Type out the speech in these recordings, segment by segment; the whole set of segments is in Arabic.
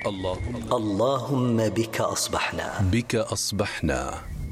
اللهم بك أصبحنا. بك أصبحنا.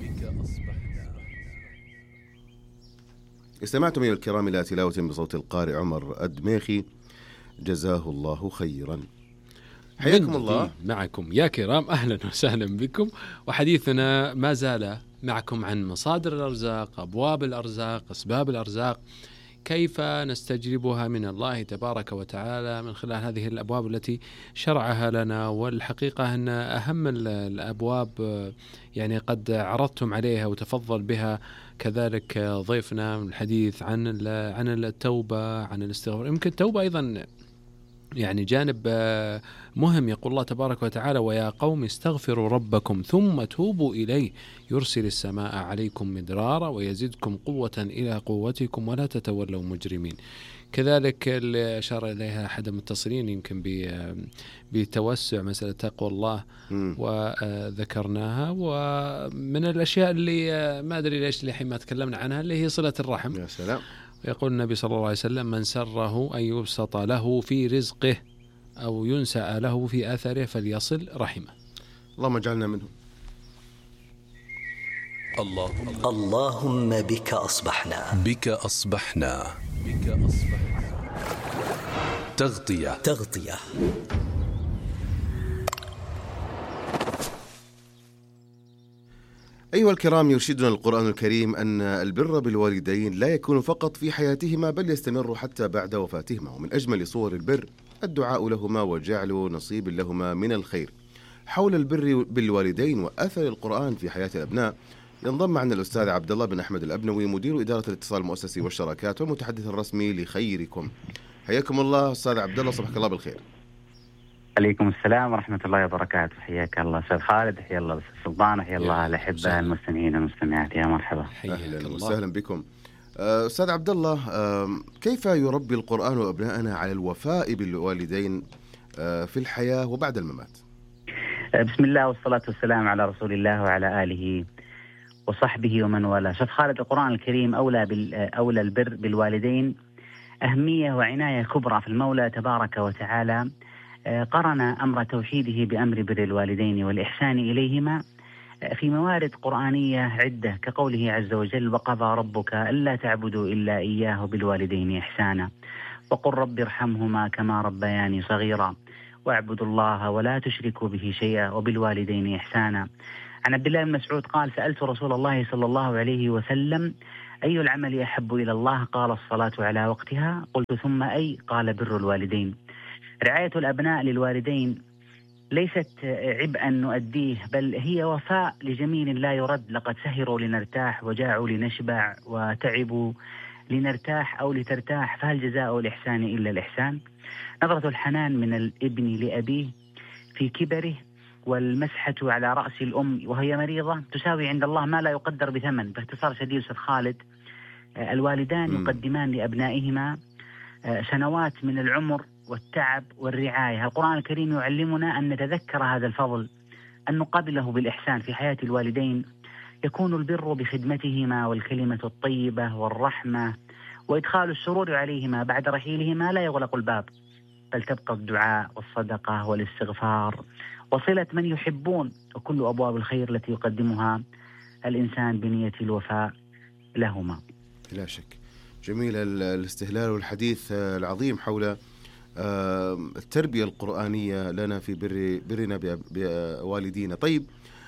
استمعتم إلى الكرام إلى تلاوة بصوت القارئ عمر الدميخي جزاه الله خيرا. حياكم الله معكم يا كرام، أهلا وسهلا بكم. وحديثنا ما زال معكم عن مصادر الأرزاق، أبواب الأرزاق، أسباب الأرزاق، كيف نستجلبها من الله تبارك وتعالى من خلال هذه الأبواب التي شرعها لنا. والحقيقة أن أهم الأبواب يعني قد عرضتم عليها وتفضل بها كذلك ضيفنا من الحديث عن التوبة، عن الاستغفار. يمكن التوبة أيضا يعني جانب مهم. يقول الله تبارك وتعالى: ويا قوم استغفروا ربكم ثم توبوا إليه يرسل السماء عليكم مدرارا ويزدكم قوة إلى قوتكم ولا تتولوا مجرمين. كذلك اللي أشار إليها أحد المتصلين يمكن بتوسع مسألة تقوى الله وذكرناها. ومن الأشياء اللي ما أدري ليش لحين ما تكلمنا عنها اللي هي صلة الرحم. يا سلام. يقول النبي صلى الله عليه وسلم: من سره أن يبسط له في رزقه أو ينسأ له في أثره فليصل رحمه. اللهم اجعلنا منهم. اللهم بك أصبحنا. بك أصبحنا. بك أصبحنا. تغطية. أيها الكرام، يرشدنا القرآن الكريم أن البر بالوالدين لا يكون فقط في حياتهما بل يستمر حتى بعد وفاتهما. ومن أجمل صور البر الدعاء لهما وجعل نصيب لهما من الخير. حول البر بالوالدين وأثر القرآن في حياة الأبناء ينضم معنا الأستاذ عبد الله بن أحمد الأبنوي، مدير إدارة الاتصال المؤسسي والشراكات والمتحدث الرسمي لخيركم. حياكم الله أستاذ عبد الله، صباحك الله بالخير. عليكم السلام ورحمة الله وبركاته. حياك الله أستاذ خالد، حيا الله أستاذ سلطان، حيا الله الأحبة المستمعين والمستمعات. يا مرحبا، أهلا وسهلا بكم. أستاذ عبد الله، كيف يربي القرآن أبناءنا على الوفاء بالوالدين في الحياة وبعد الممات؟ بسم الله والصلاة والسلام على رسول الله وعلى آله وصحبه ومن والاه. أستاذ خالد، القرآن الكريم أولى البر بالوالدين أهمية وعناية كبرى. في المولى تبارك وتعالى قرن أمر توحيده بأمر بر الوالدين والإحسان إليهما في موارد قرآنية عدة، كقوله عز وجل: وقضى ربك ألا تعبدوا إلا إياه بالوالدين إحسانا وقل رب ارحمهما كما ربياني صغيرا واعبدوا الله ولا تشركوا به شيئا وبالوالدين إحسانا. عن عبد الله بن مسعود قال: سألت رسول الله صلى الله عليه وسلم: أي العمل أحب إلى الله؟ قال: الصلاة على وقتها. قلت: ثم أي؟ قال: بر الوالدين. رعاية الأبناء للوالدين ليست عبئا نؤديه، بل هي وفاء لجميل لا يرد. لقد سهروا لنرتاح وجاعوا لنشبع وتعبوا لنرتاح أو لترتاح، فهل جزاء الإحسان إلا الإحسان؟ نظرة الحنان من الابن لأبيه في كبره والمسحة على رأس الأم وهي مريضة تساوي عند الله ما لا يقدر بثمن. باختصار شديد أستاذ خالد، الوالدان يقدمان لأبنائهما سنوات من العمر والتعب والرعاية. القرآن الكريم يعلمنا أن نتذكر هذا الفضل، أن نقابله بالإحسان في حياة الوالدين. يكون البر بخدمتهما والكلمة الطيبة والرحمة وإدخال السرور عليهما بعد رحيلهما لا يغلق الباب، بل تبقى الدعاء والصدقة والاستغفار وصلة من يحبون وكل أبواب الخير التي يقدمها الإنسان بنية الوفاء لهما. لا شك. جميل الاستهلال والحديث العظيم حول التربية القرآنية لنا في برنا بوالدينا. طيب،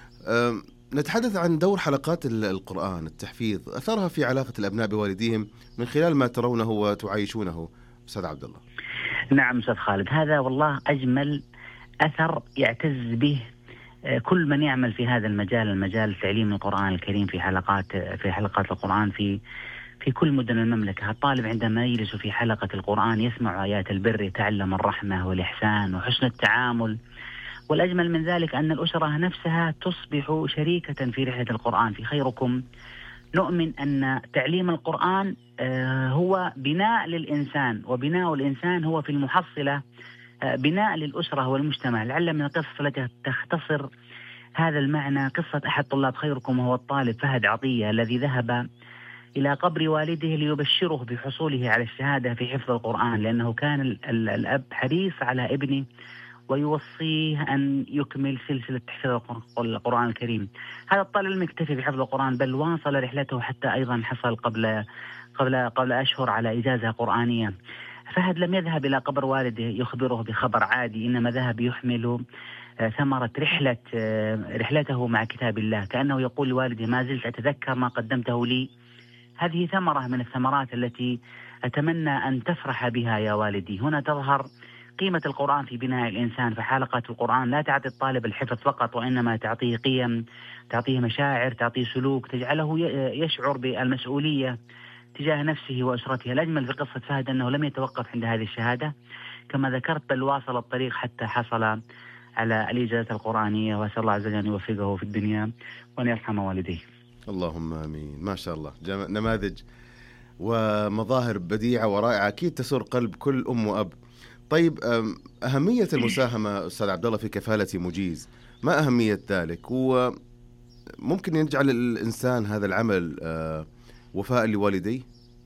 نتحدث عن دور حلقات القرآن التحفيظ، أثرها في علاقة الأبناء بوالديهم من خلال ما ترونه وتعايشونه. أستاذ عبد الله. نعم أستاذ خالد، هذا والله أجمل أثر يعتز به كل من يعمل في هذا المجال تعليم القرآن الكريم في حلقات القرآن في كل مدن المملكة. الطالب عندما يجلس في حلقة القرآن يسمع آيات البر، يتعلم الرحمة والإحسان وحسن التعامل. والأجمل من ذلك أن الأسرة نفسها تصبح شريكة في رحلة القرآن. في خيركم نؤمن أن تعليم القرآن هو بناء للإنسان، وبناء الإنسان هو في المحصلة بناء للأسرة والمجتمع. لعل من القصص التي تختصر هذا المعنى قصة أحد طلاب خيركم، وهو الطالب فهد عطية الذي ذهب إلى قبر والده ليبشره بحصوله على الشهادة في حفظ القرآن، لأنه كان الأب حريص على ابنه ويوصيه أن يكمل سلسلة حفظ القرآن الكريم. هذا الطالب لم يكتفي بحفظ القرآن بل واصل رحلته حتى أيضا حصل قبل أشهر على إجازة قرآنية. فهد لم يذهب إلى قبر والده يخبره بخبر عادي، إنما ذهب يحمل ثمرة رحلته مع كتاب الله، كأنه يقول لوالده ما زلت أتذكر ما قدمته لي، هذه ثمرة من الثمرات التي أتمنى أن تفرح بها يا والدي. هنا تظهر قيمة القرآن في بناء الإنسان، فحلقة القرآن لا تعطي الطالب الحفظ فقط، وإنما تعطيه قيم، تعطيه مشاعر، تعطيه سلوك، تجعله يشعر بالمسؤولية تجاه نفسه وأسرته. الأجمل في قصة فهد أنه لم يتوقف عند هذه الشهادة كما ذكرت، بل واصل الطريق حتى حصل على الإجازة القرآنية، وأسأل الله عز وجل أن يوفقه في الدنيا وأن يرحم والديه. اللهم آمين. ما شاء الله، نماذج ومظاهر بديعة ورائعة أكيد تسر قلب كل أم وأب. طيب، أهمية المساهمة أستاذ عبد الله في كفالة مجيز، ما أهمية ذلك؟ وممكن يجعل الإنسان هذا العمل وفاء لوالديه؟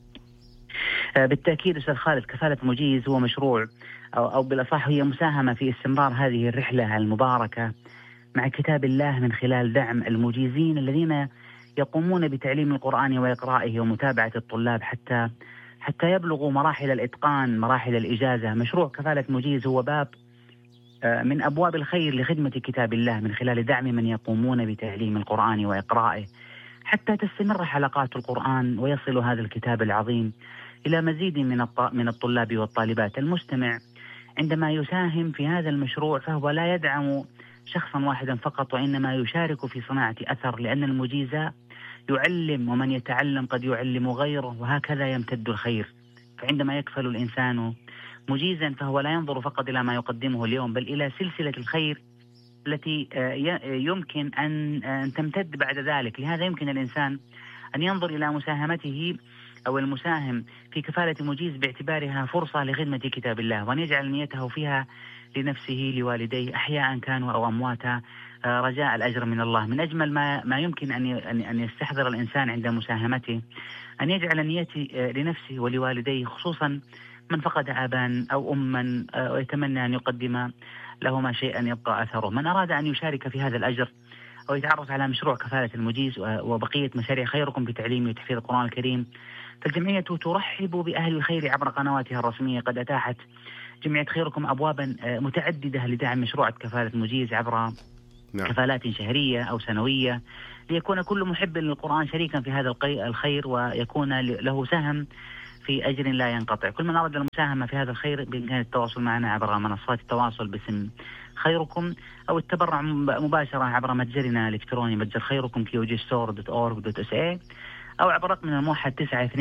بالتأكيد أستاذ خالد، كفالة مجيز هو مشروع أو بالأصح هي مساهمة في استمرار هذه الرحلة المباركة مع كتاب الله من خلال دعم المجيزين الذين يقومون بتعليم القرآن وإقرائه ومتابعة الطلاب حتى يبلغوا مراحل الإتقان، مراحل الإجازة. مشروع كفالة مجيز هو باب من أبواب الخير لخدمة كتاب الله من خلال دعم من يقومون بتعليم القرآن وإقرائه حتى تستمر حلقات القرآن ويصل هذا الكتاب العظيم إلى مزيد من الطلاب والطالبات. المستمع عندما يساهم في هذا المشروع فهو لا يدعم شخصا واحدا فقط، وإنما يشارك في صناعة أثر، لأن المجيز يعلم، ومن يتعلم قد يعلم غيره، وهكذا يمتد الخير. فعندما يكفل الإنسان مجيزا فهو لا ينظر فقط إلى ما يقدمه اليوم، بل إلى سلسلة الخير التي يمكن أن تمتد بعد ذلك. لهذا يمكن الإنسان أن ينظر إلى مساهمته أو المساهم في كفالة مجيز باعتبارها فرصة لخدمة كتاب الله، وأن يجعل نيته فيها لنفسه لوالديه أحياء كانوا أو أمواتا رجاء الأجر من الله. من أجمل ما يمكن أن يستحضر الإنسان عند مساهمته أن يجعل نيته لنفسه ولوالديه، خصوصا من فقد أبا أو أما ويتمنى أن يقدم لهما شيئا يبقى أثره. من أراد أن يشارك في هذا الأجر أو يتعرف على مشروع كفالة المجيز وبقية مشاريع خيركم في تعليم وتحفيظ القرآن الكريم، فالجمعية ترحب بأهل الخير عبر قنواتها الرسمية. قد أتاحت جمعية خيركم أبوابا متعددة لدعم مشروع كفالة مجيز عبر كفالات شهرية أو سنوية، ليكون كل محب للقرآن شريكا في هذا الخير ويكون له سهم في أجر لا ينقطع. كل من أراد المساهمة في هذا الخير بإمكانه التواصل معنا عبر منصات التواصل باسم خيركم، أو التبرع مباشرة عبر متجرنا الإلكتروني متجر خيركم kogstore.org.sa، أو عبر رقمنا الموحد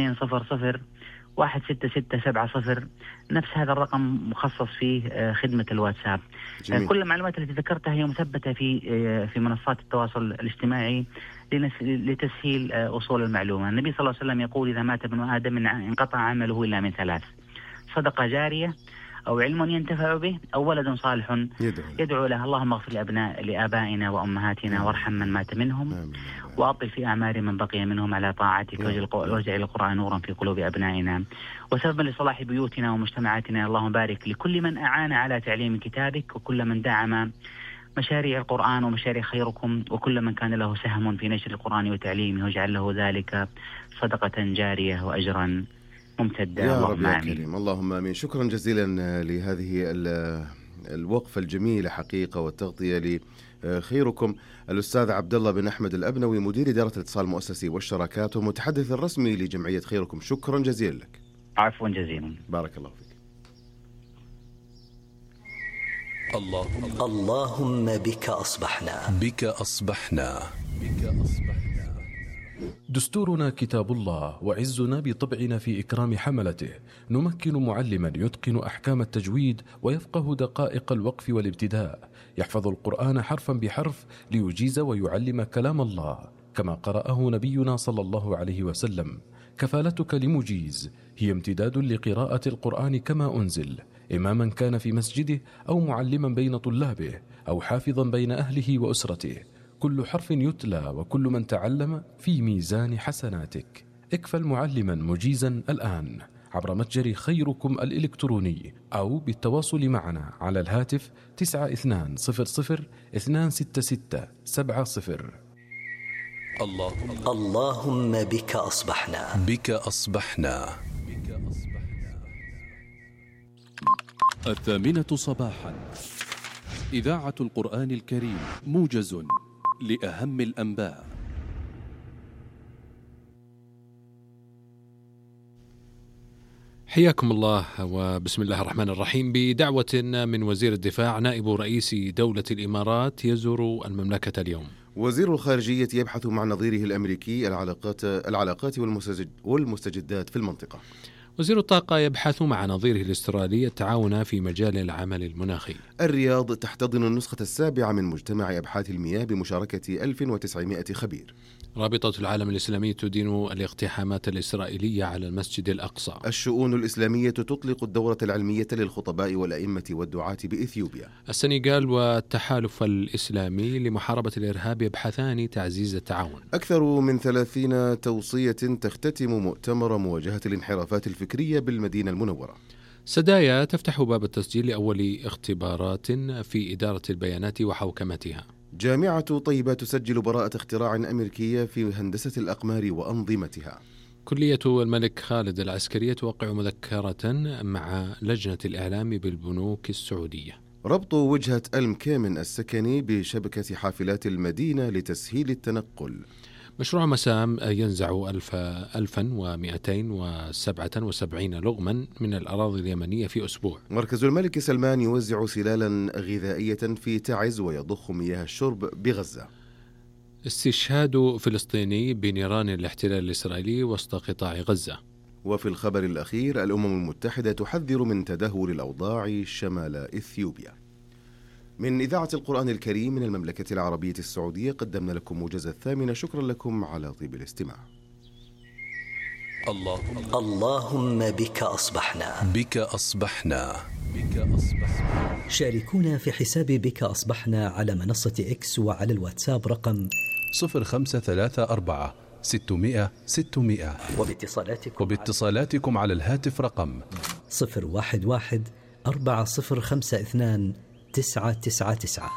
9200166770. نفس هذا الرقم مخصص فيه خدمة الواتساب. كل المعلومات التي ذكرتها هي مثبتة في منصات التواصل الاجتماعي لتسهيل وصول المعلومة. النبي صلى الله عليه وسلم يقول إذا مات ابن آدم انقطع عمله إلا من ثلاث: صدقة جارية، أو علم ينتفع به، أو ولد صالح يدعو له. اللهم اغفر لآبائنا وأمهاتنا وارحم من مات منهم، وأطل في أعمار من بقي منهم على طاعتك، واجعل القرآن نورا في قلوب أبنائنا وسببا لصلاح بيوتنا ومجتمعاتنا. اللهم بارك لكل من أعان على تعليم كتابك، وكل من دعم مشاريع القرآن ومشاريع خيركم، وكل من كان له سهم في نشر القرآن وتعليمه، واجعل له ذلك صدقة جارية وأجرا ممتدا. يا رب يا كريم، اللهم آمين. شكرا جزيلا لهذه الوقفة الجميلة حقيقة والتغطية لخيركم. الأستاذ عبد الله بن أحمد الأبنوي، مدير إدارة الاتصال المؤسسي والشراكات والمتحدث الرسمي لجمعية خيركم، شكرا جزيلا لك. عفوا جزيلا، بارك الله فيك. اللهم بك أصبحنا. بك أصبحنا. دستورنا كتاب الله، وعزنا بطبعنا في إكرام حملته. نمكن معلما يتقن أحكام التجويد ويفقه دقائق الوقف والابتداء، يحفظ القرآن حرفا بحرف ليجيز ويعلم كلام الله كما قرأه نبينا صلى الله عليه وسلم. كفالتك لمجيز هي امتداد لقراءة القرآن كما أنزل، إماما كان في مسجده أو معلما بين طلابه أو حافظا بين أهله وأسرته. كل حرف يتلى وكل من تعلم في ميزان حسناتك. اكفل معلما مجيزا الآن عبر متجر خيركم الإلكتروني أو بالتواصل معنا على الهاتف 9200 266 70. اللهم بك أصبحنا. بك أصبحنا. 8:00 صباحا، إذاعة القرآن الكريم، موجز لأهم الأنباء. حياكم الله وبسم الله الرحمن الرحيم. بدعوة من وزير الدفاع، نائب رئيس دولة الإمارات يزور المملكة اليوم. وزير الخارجية يبحث مع نظيره الأمريكي العلاقات والمستجدات في المنطقة. وزير الطاقة يبحث مع نظيره الأسترالي التعاون في مجال العمل المناخي. الرياض تحتضن النسخة 7 من مجتمع أبحاث المياه بمشاركة 1900 خبير. رابطة العالم الإسلامي تدين الاقتحامات الإسرائيلية على المسجد الأقصى. الشؤون الإسلامية تطلق الدورة العلمية للخطباء والأئمة والدعاة بإثيوبيا. السنغال والتحالف الإسلامي لمحاربة الإرهاب يبحثان تعزيز التعاون. أكثر من 30 توصية تختتم مؤتمر مواجهة الانحرافات الفكرية بالمدينة المنورة. سدايا تفتح باب التسجيل لأول اختبارات في إدارة البيانات وحوكمتها. جامعة طيبة تسجل براءة اختراع أمريكية في هندسة الأقمار وأنظمتها. كلية الملك خالد العسكرية توقع مذكرة مع لجنة الإعلام بالبنوك السعودية. ربط وجهة المكامن السكني بشبكة حافلات المدينة لتسهيل التنقل. مشروع مسام ينزع 1277 لغما من الأراضي اليمنية في أسبوع. مركز الملك سلمان يوزع سلالا غذائية في تعز ويضخ مياه الشرب بغزة. استشهاد فلسطيني بنيران الاحتلال الإسرائيلي وسط قطاع غزة. وفي الخبر الأخير، الأمم المتحدة تحذر من تدهور الأوضاع شمال إثيوبيا. من إذاعة القرآن الكريم من المملكة العربية السعودية قدمنا لكم موجز 8. شكرا لكم على طيب الاستماع. اللهم بك أصبحنا. بك أصبحنا. بك أصبحنا. شاركونا في حساب بك أصبحنا على منصة إكس وعلى الواتساب رقم 0534 600 600 وباتصالاتكم على الهاتف رقم 011 4052 999.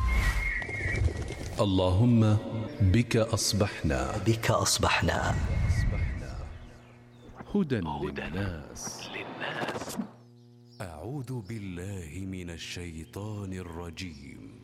اللهم بك أصبحنا. بك أصبحنا. هدى للناس. أعوذ بالله من الشيطان الرجيم.